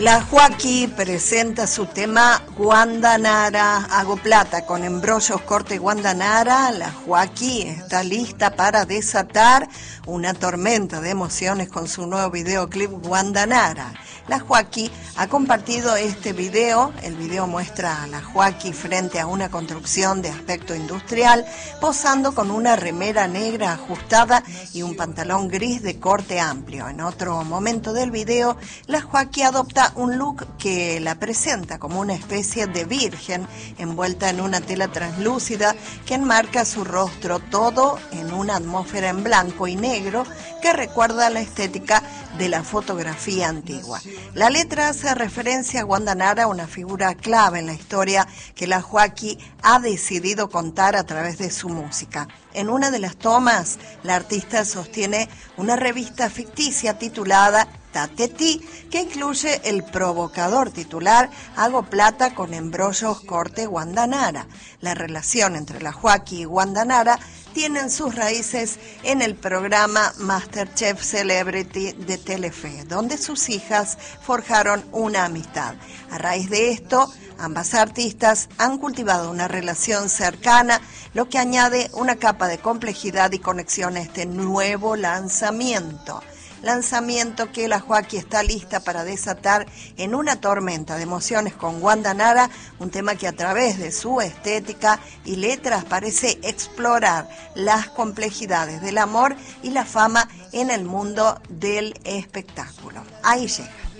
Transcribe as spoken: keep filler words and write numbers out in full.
La Joaquí presenta su tema Guandanara, hago plata con embrollos corte Guandanara. La Joaquí está lista para desatar una tormenta de emociones con su nuevo videoclip Guandanara. La Joaquí ha compartido este video. El video muestra a la Joaquí frente a una construcción de aspecto industrial, posando con una remera negra ajustada y un pantalón gris de corte amplio. En otro momento del video, la Joaquí adopta un look que la presenta como una especie de virgen envuelta en una tela translúcida que enmarca su rostro, todo en una atmósfera en blanco y negro que recuerda la estética de la fotografía antigua. La letra hace referencia a Guandanara, una figura clave en la historia que la Joaquí ha decidido contar a través de su música. En una de las tomas, la artista sostiene una revista ficticia titulada Tatetí, que incluye el provocador titular Hago plata con embrollos corte Guandanara. La relación entre la Joaquí y Guandanara tienen sus raíces en el programa MasterChef Celebrity de Telefe, donde sus hijas forjaron una amistad. A raíz de esto, ambas artistas han cultivado una relación cercana, lo que añade una capa de complejidad y conexión a este nuevo lanzamiento. Lanzamiento que la Joaquí está lista para desatar en una tormenta de emociones con Guandanara, un tema que a través de su estética y letras parece explorar las complejidades del amor y la fama en el mundo del espectáculo. Ahí llega.